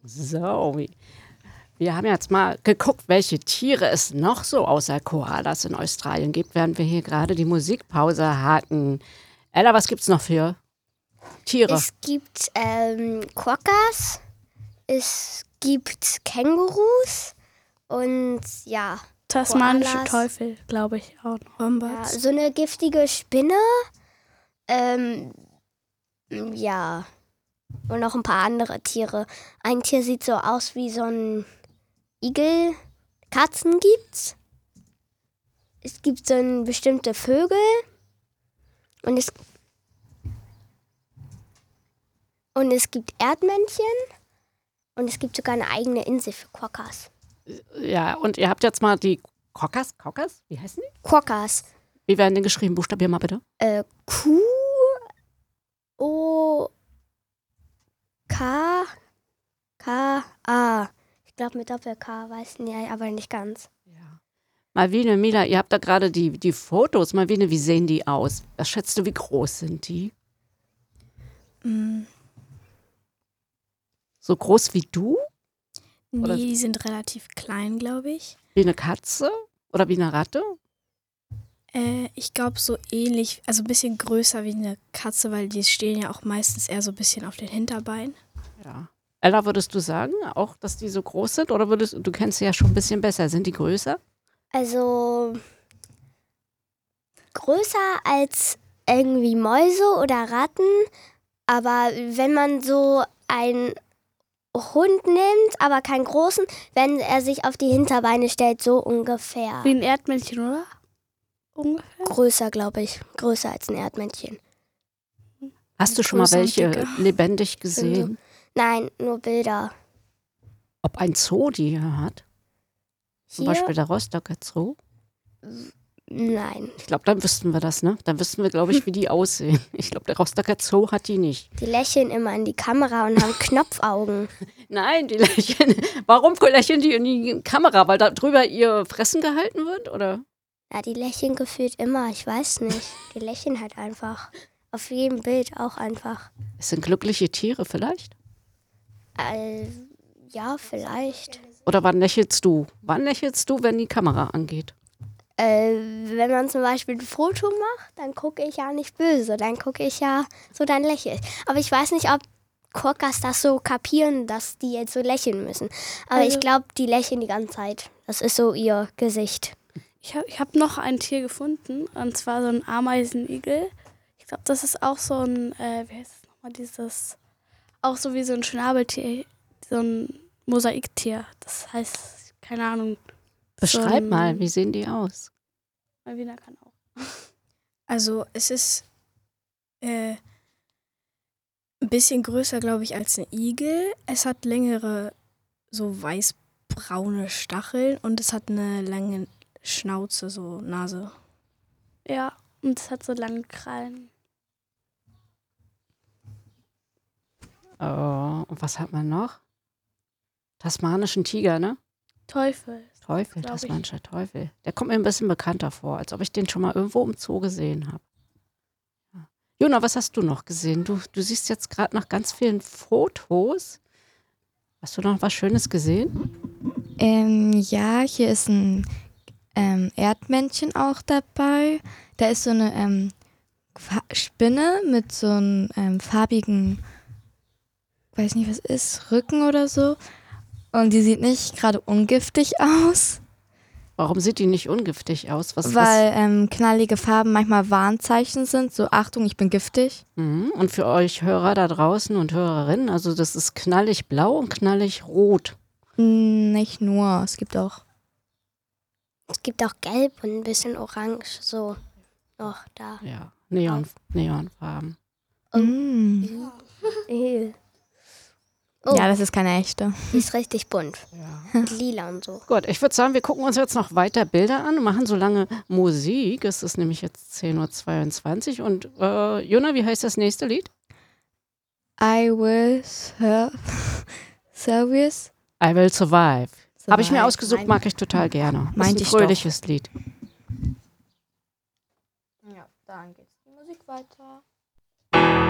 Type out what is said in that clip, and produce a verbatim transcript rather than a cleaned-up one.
So, wie- wir haben jetzt mal geguckt, welche Tiere es noch so außer Koalas in Australien gibt, während wir hier gerade die Musikpause hatten. Ella, was gibt's noch für Tiere? Es gibt ähm, Quokkas, es gibt Kängurus und ja, Tasmanische Koalas. Teufel, glaube ich auch noch. Ja, Wombats. so eine giftige Spinne. Ähm, ja, und noch ein paar andere Tiere. Ein Tier sieht so aus wie so ein Igel. Katzen gibt's. Es gibt so ein bestimmte Vögel. Und es, und es gibt Erdmännchen. Und es gibt sogar eine eigene Insel für Quokkas. Ja, und ihr habt jetzt mal die Quokkas, Quokkas, wie heißen die? Quokkas. Wie werden denn geschrieben? Buchstabier mal bitte. Äh, Q, O, K, K, A. Ich glaube mit Doppel-K, weiß nicht, aber nicht ganz. Malvine, Mila, ihr habt da gerade die, die Fotos. Malvine, wie sehen die aus? Was schätzt du, wie groß sind die? Mm, So groß wie du? Oder- nee, die sind relativ klein, glaube ich. Wie eine Katze? Oder wie eine Ratte? Äh, ich glaube so ähnlich, also ein bisschen größer wie eine Katze, weil die stehen ja auch meistens eher so ein bisschen auf den Hinterbeinen. Ja. Ella, würdest du sagen, auch, dass die so groß sind? Oder würdest du kennst sie ja schon ein bisschen besser. Sind die größer? Also größer als irgendwie Mäuse oder Ratten. Aber wenn man so einen Hund nimmt, aber keinen großen, wenn er sich auf die Hinterbeine stellt, so ungefähr. Wie ein Erdmännchen, oder? Ungefähr. Größer, glaube ich. Größer als ein Erdmännchen. Hast du schon mal Größer und welche dicker. lebendig gesehen? Nein, nur Bilder. Ob ein Zoo die hier hat? Zum Hier? Beispiel der Rostocker Zoo? Nein. Ich glaube, dann wüssten wir das, ne? Dann wüssten wir, glaube ich, wie die aussehen. Ich glaube, der Rostocker Zoo hat die nicht. Die lächeln immer in die Kamera und haben Knopfaugen. Nein, die lächeln. Warum lächeln die in die Kamera? Weil da drüber ihr Fressen gehalten wird, oder? Ja, die lächeln gefühlt immer. Ich weiß nicht. Die lächeln halt einfach. Auf jedem Bild auch einfach. Es sind glückliche Tiere vielleicht? Äh, ja, vielleicht. Oder wann lächelst du? Wann lächelst du, wenn die Kamera angeht? Äh, wenn man zum Beispiel ein Foto macht, dann gucke ich ja nicht böse. Dann gucke ich ja so, dann lächle ich. Aber ich weiß nicht, ob Quokkas das so kapieren, dass die jetzt so lächeln müssen. Aber Also- ich glaube, die lächeln die ganze Zeit. Das ist so ihr Gesicht. Ich habe ich hab noch ein Tier gefunden, und zwar so ein Ameisenigel. Ich glaube, das ist auch so ein, äh, wie heißt es nochmal, dieses, auch so wie so ein Schnabeltier, so ein Mosaiktier. Das heißt, keine Ahnung. Beschreib so ein- mal, wie sehen die aus? Malvina kann auch. Also es ist äh, ein bisschen größer, glaube ich, als ein Igel. Es hat längere, so weiß-braune Stacheln und es hat eine lange Schnauze, so Nase. Ja, und es hat so lange Krallen. Oh, und was hat man noch? Tasmanischen Tiger, ne? Teufel. Teufel, Glaub ich. tasmanischer Teufel. Der kommt mir ein bisschen bekannter vor, als ob ich den schon mal irgendwo im Zoo gesehen habe. Ja. Jona, was hast du noch gesehen? Du, du siehst jetzt gerade nach ganz vielen Fotos. Hast du noch was Schönes gesehen? Ähm, ja, hier ist ein ähm, Erdmännchen auch dabei. Da ist so eine ähm, Fa- Spinne mit so einem ähm, farbigen, weiß nicht was ist, Rücken oder so. Und die sieht nicht gerade ungiftig aus, Warum sieht die nicht ungiftig aus? Was, weil ähm, knallige Farben manchmal Warnzeichen sind. So, Achtung, ich bin giftig. was? Mhm. Und für euch Hörer da draußen und Hörerinnen, also das ist knallig blau und knallig rot. Hm, nicht nur, es gibt auch. Es gibt auch gelb und ein bisschen orange, so noch da. Ja, Neon, Neonfarben. Mm. Ew. Oh, Ja, das ist keine echte. die ist richtig bunt. Ja. Mit lila und so. Gut, ich würde sagen, wir gucken uns jetzt noch weiter Bilder an und machen so lange Musik. Es ist nämlich jetzt zehn Uhr zweiundzwanzig. Und äh, Jona, wie heißt das nächste Lied? I will serve service. I Will Survive. Habe ich mir Survive. ausgesucht, mag ich total gerne. Das ist Meinte ein ich doch. fröhliches Lied. Ja, dann geht's die Musik weiter.